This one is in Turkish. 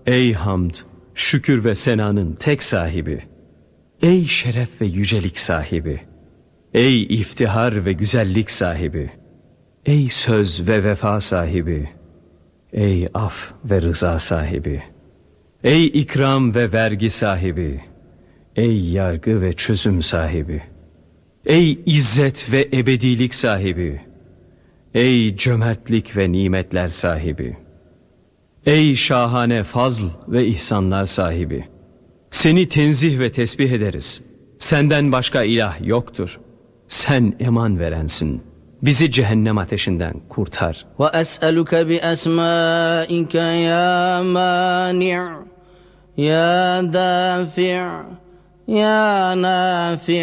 Ey hamd, şükür ve senanın tek sahibi. Ey şeref ve yücelik sahibi. Ey iftihar ve güzellik sahibi. Ey söz ve vefa sahibi. Ey af ve rıza sahibi. Ey ikram ve vergi sahibi. Ey yargı ve çözüm sahibi. Ey izzet ve ebedilik sahibi. Ey cömertlik ve nimetler sahibi. Ey şahane fazl ve ihsanlar sahibi. Seni tenzih ve tesbih ederiz. Senden başka ilah yoktur. Sen eman verensin. Bizi cehennem ateşinden kurtar. Ve es'eluke bi esmaike ya mani' ya dafi' ya nafi'